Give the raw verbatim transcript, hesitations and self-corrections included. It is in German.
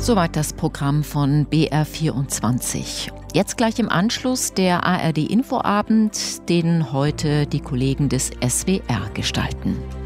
Soweit das Programm von B R vierundzwanzig. Jetzt gleich im Anschluss der A R D-Infoabend, den heute die Kollegen des S W R gestalten.